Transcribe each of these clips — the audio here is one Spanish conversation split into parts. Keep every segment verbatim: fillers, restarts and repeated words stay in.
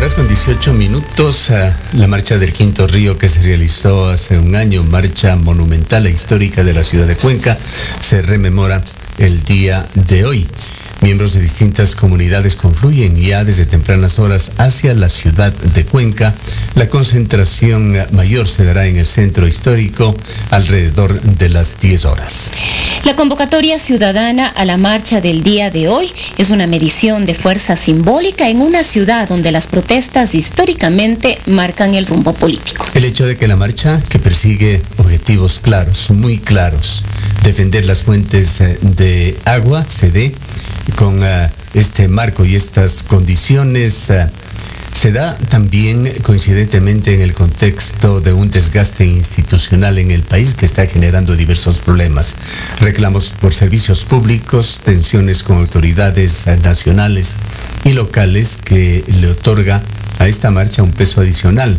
horas con dieciocho minutos, la marcha del Quinto Río que se realizó hace un año, marcha monumental e histórica de la ciudad de Cuenca, se rememora el día de hoy. Miembros de distintas comunidades confluyen ya desde tempranas horas hacia la ciudad de Cuenca. La concentración mayor se dará en el centro histórico alrededor de las diez horas. La convocatoria ciudadana a la marcha del día de hoy es una medición de fuerza simbólica en una ciudad donde las protestas históricamente marcan el rumbo político. El hecho de que la marcha, que persigue objetivos claros, muy claros, defender las fuentes de agua, se dé con uh, este marco y estas condiciones, uh, se da también coincidentemente en el contexto de un desgaste institucional en el país que está generando diversos problemas. Reclamos por servicios públicos, tensiones con autoridades uh, nacionales y locales que le otorga a esta marcha un peso adicional.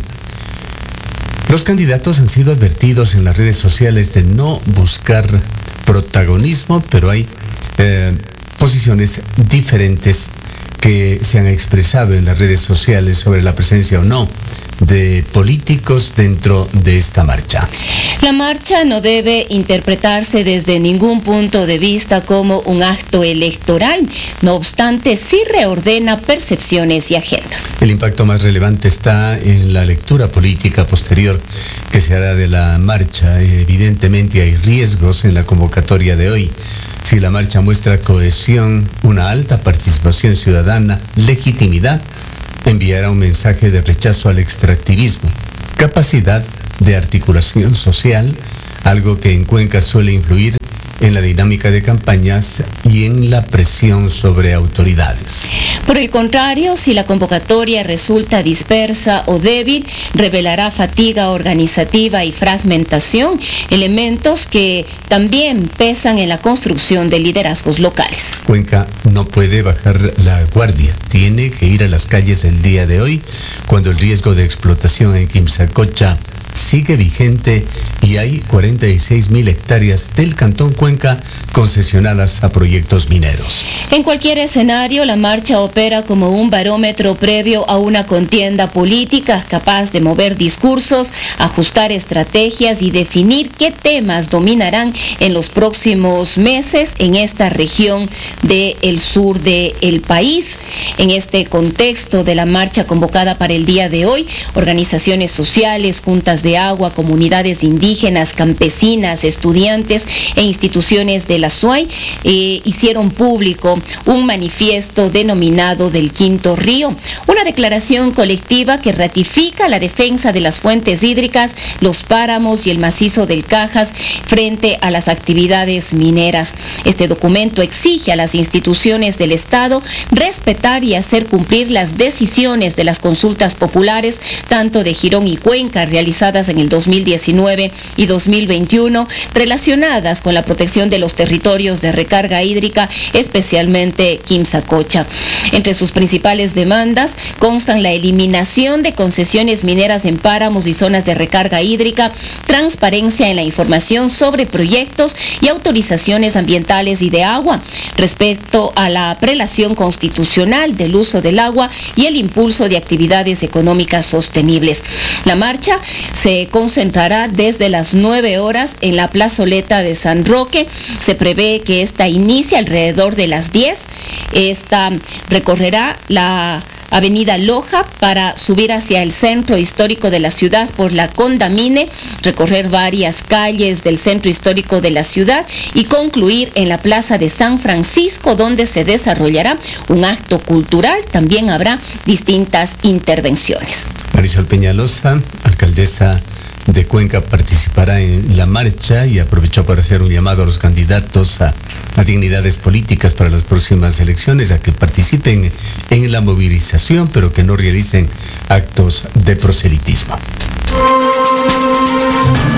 Los candidatos han sido advertidos en las redes sociales de no buscar protagonismo, pero hay eh, posiciones diferentes que se han expresado en las redes sociales sobre la presencia o no de políticos dentro de esta marcha. La marcha no debe interpretarse desde ningún punto de vista como un acto electoral, no obstante, sí reordena percepciones y agendas. El impacto más relevante está en la lectura política posterior que se hará de la marcha. Evidentemente hay riesgos en la convocatoria de hoy. Si la marcha muestra cohesión, una alta participación ciudadana, legitimidad, enviará un mensaje de rechazo al extractivismo, capacidad de articulación social, algo que en Cuenca suele influir en la dinámica de campañas y en la presión sobre autoridades. Por el contrario, si la convocatoria resulta dispersa o débil, revelará fatiga organizativa y fragmentación, elementos que también pesan en la construcción de liderazgos locales. Cuenca no puede bajar la guardia, tiene que ir a las calles el día de hoy, cuando el riesgo de explotación en Quimsacocha sigue vigente y hay cuarenta y seis mil hectáreas del Cantón Cuenca concesionadas a proyectos mineros. En cualquier escenario, la marcha opera como un barómetro previo a una contienda política capaz de mover discursos, ajustar estrategias y definir qué temas dominarán en los próximos meses en esta región del sur del país. En este contexto de la marcha convocada para el día de hoy, organizaciones sociales, juntas de agua, comunidades indígenas, campesinas, estudiantes e instituciones de la S U A Y eh, hicieron público un manifiesto denominado del Quinto Río, una declaración colectiva que ratifica la defensa de las fuentes hídricas, los páramos y el macizo del Cajas frente a las actividades mineras. Este documento exige a las instituciones del Estado respetar y hacer cumplir las decisiones de las consultas populares, tanto de Girón y Cuenca, realizadas en el dos mil diecinueve y dos mil veintiuno, relacionadas con la protección de los territorios de recarga hídrica, especialmente Quimsacocha. Entre sus principales demandas constan la eliminación de concesiones mineras en páramos y zonas de recarga hídrica, transparencia en la información sobre proyectos y autorizaciones ambientales y de agua, respecto a la prelación constitucional del uso del agua y el impulso de actividades económicas sostenibles. La marcha se concentrará desde las nueve horas en la plazoleta de San Roque. Se prevé que esta inicie alrededor de las diez. Esta recorrerá la Avenida Loja para subir hacia el centro histórico de la ciudad por la Condamine, recorrer varias calles del centro histórico de la ciudad y concluir en la Plaza de San Francisco, donde se desarrollará un acto cultural. También habrá distintas intervenciones. Marisol Peñalosa, alcaldesa de Cuenca, participará en la marcha y aprovechó para hacer un llamado a los candidatos a, a dignidades políticas para las próximas elecciones a que participen en la movilización, pero que no realicen actos de proselitismo.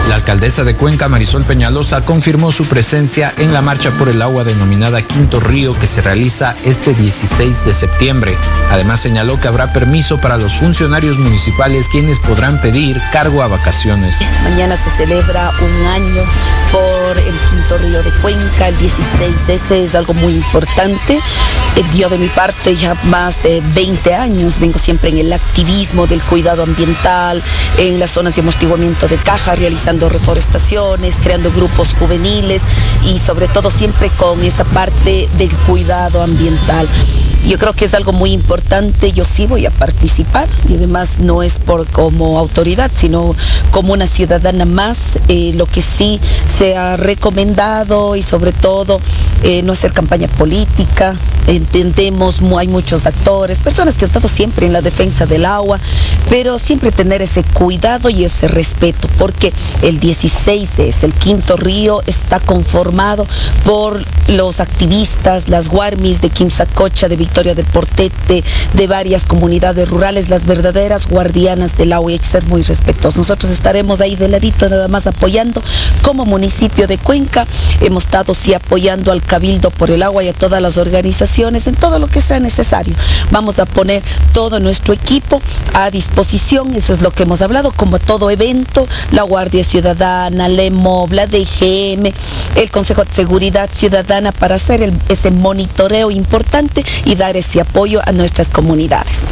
La alcaldesa de Cuenca, Marisol Peñalosa, confirmó su presencia en la marcha por el agua denominada Quinto Río, que se realiza este dieciséis de septiembre. Además, señaló que habrá permiso para los funcionarios municipales, quienes podrán pedir cargo a vacaciones. Mañana se celebra un año por el Quinto Río de Cuenca, el dieciséis. Ese es algo muy importante. Yo de mi parte ya más de veinte años vengo siempre en el activismo del cuidado ambiental, en las zonas de amortiguamiento de caja, realizando reforestaciones, creando grupos juveniles y sobre todo siempre con esa parte del cuidado ambiental. Yo creo que es algo muy importante, yo sí voy a participar y además no es por como autoridad, sino como una ciudadana más. Eh, lo que sí se ha recomendado y sobre todo eh, no hacer campaña política. Entendemos, hay muchos actores, personas que han estado siempre en la defensa del agua, pero siempre tener ese cuidado y ese respeto, porque el dieciséis es el Quinto Río, está conformado por los activistas, las guarmis de Quimsacocha, de Victoria del Portete, de varias comunidades rurales, las verdaderas guardianas del agua, y hay que ser muy respetuosos. Nosotros estaremos ahí de ladito nada más apoyando. Como municipio de Cuenca hemos estado sí apoyando al Cabildo por el Agua y a todas las organizaciones en todo lo que sea necesario. Vamos a poner todo nuestro equipo a disposición, eso es lo que hemos hablado, como todo evento, la Guardia Ciudadana, la EMOB, la D G M, el Consejo de Seguridad Ciudadana, para hacer el, ese monitoreo importante y dar ese apoyo a nuestras comunidades.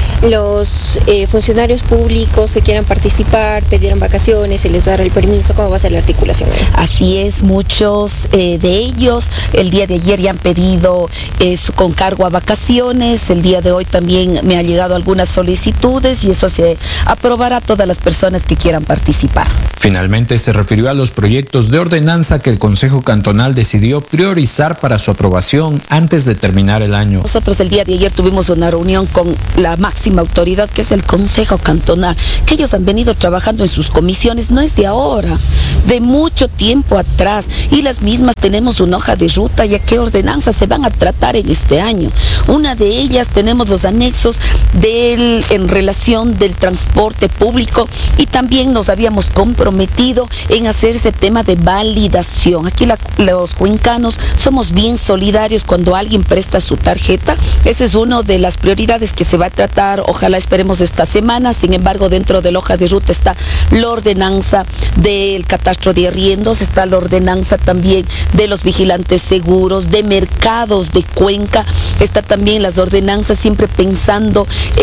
Los eh, funcionarios públicos que quieran participar, pidieron vacaciones, se les dará el permiso, ¿cómo va a ser la articulación? Así es, muchos eh, de ellos el día de ayer ya han pedido eh, su, con cargo a vacaciones, el día de hoy también me han llegado algunas solicitudes y eso se aprobará a todas las personas que quieran participar. Finalmente se refirió a los proyectos de ordenanza que el Consejo Cantonal decidió priorizar para su aprobación antes de terminar el año. Nosotros el día de ayer tuvimos una reunión con la máxima autoridad, que es el Consejo Cantonal, que ellos han venido trabajando en sus comisiones, no es de ahora, de mucho tiempo atrás, y las mismas tenemos una hoja de ruta y a qué ordenanzas se van a tratar en este año. Una de ellas tenemos los anexos del, en relación del transporte público, y también nos habíamos comprometido en hacer ese tema de validación. Aquí la, los cuencanos somos bien solidarios cuando alguien presta su tarjeta. Eso es una de las prioridades que se va a tratar, ojalá esperemos esta semana. Sin embargo, dentro de la hoja de ruta está la ordenanza del catastro de arriendos, está la ordenanza también de los vigilantes seguros, de mercados de Cuenca, está también las ordenanzas siempre pensando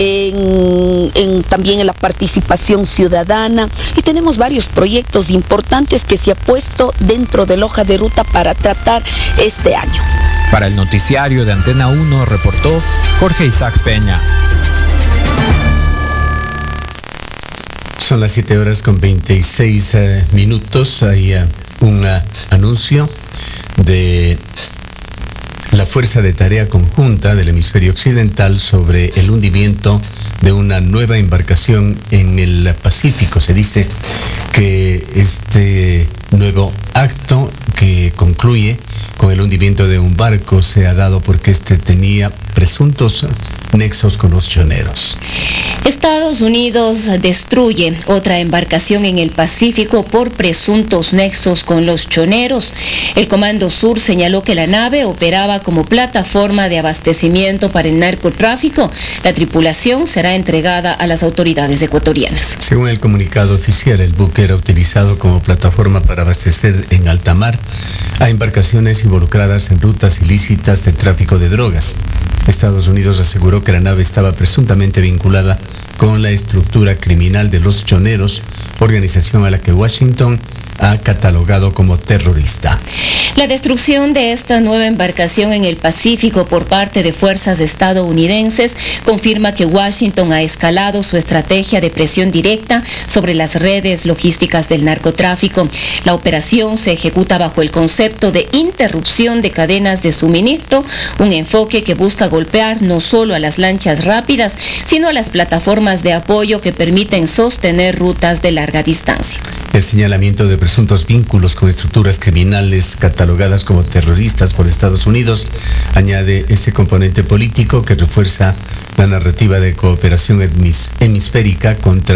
en, en también en la participación ciudadana, y tenemos varios proyectos importantes que se ha puesto dentro de la hoja de ruta para tratar este año. Para el noticiario de Antena uno reportó Jorge Isaac Peña. Son las siete horas con veintiséis uh, minutos. Hay uh, un uh, anuncio de la Fuerza de Tarea Conjunta del Hemisferio Occidental sobre el hundimiento de una nueva embarcación en el Pacífico. Se dice que este nuevo acto, que concluye con el hundimiento de un barco, se ha dado porque este tenía presuntos nexos con los choneros. Estados Unidos destruye otra embarcación en el Pacífico por presuntos nexos con los choneros. El Comando Sur señaló que la nave operaba como plataforma de abastecimiento para el narcotráfico. La tripulación será entregada a las autoridades ecuatorianas. Según el comunicado oficial, el buque era utilizado como plataforma para abastecer en alta mar a embarcaciones involucradas en rutas ilícitas de tráfico de drogas. Estados Unidos aseguró que la nave estaba presuntamente vinculada con la estructura criminal de los choneros, organización a la que Washington ha catalogado como terrorista. La destrucción de esta nueva embarcación en el Pacífico por parte de fuerzas estadounidenses confirma que Washington ha escalado su estrategia de presión directa sobre las redes logísticas del narcotráfico. La operación se ejecuta bajo el concepto de interrupción de cadenas de suministro, un enfoque que busca golpear no solo a las lanchas rápidas, sino a las plataformas de apoyo que permiten sostener rutas de larga distancia. El señalamiento de presuntos vínculos con estructuras criminales catalogadas como terroristas por Estados Unidos añade ese componente político que refuerza la narrativa de cooperación hemis- hemisférica contra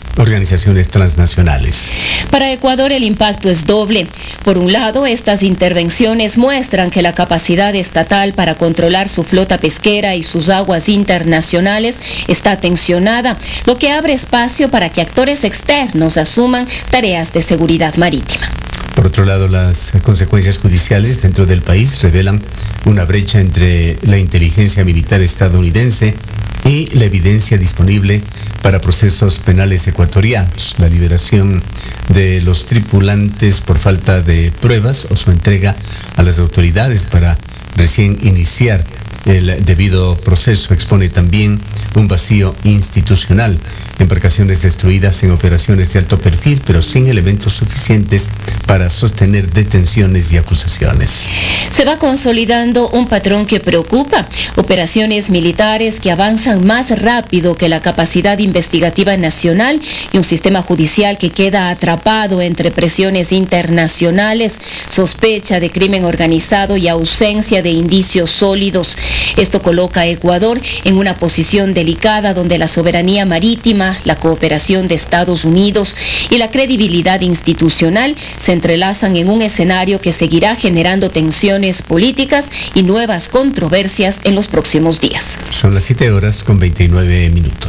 organizaciones transnacionales. Para Ecuador el impacto es doble. Por un lado, estas intervenciones muestran que la capacidad estatal para controlar su flota pesquera y sus aguas internacionales está tensionada, lo que abre espacio para que actores externos asuman tareas de seguridad marítima. Por otro lado, las consecuencias judiciales dentro del país revelan una brecha entre la inteligencia militar estadounidense y la evidencia disponible para procesos penales ecuatorianos. La liberación de los tripulantes por falta de pruebas o su entrega a las autoridades para recién iniciar el debido proceso expone también un vacío institucional. Embarcaciones destruidas en operaciones de alto perfil, pero sin elementos suficientes para sostener detenciones y acusaciones. Se va consolidando un patrón que preocupa. Operaciones militares que avanzan más rápido que la capacidad investigativa nacional y un sistema judicial que queda atrapado entre presiones internacionales, sospecha de crimen organizado y ausencia de indicios sólidos. Esto coloca a Ecuador en una posición delicada donde la soberanía marítima, la cooperación de Estados Unidos y la credibilidad institucional se entrelazan en un escenario que seguirá generando tensiones políticas y nuevas controversias en los próximos días. Son las siete horas con veintinueve minutos.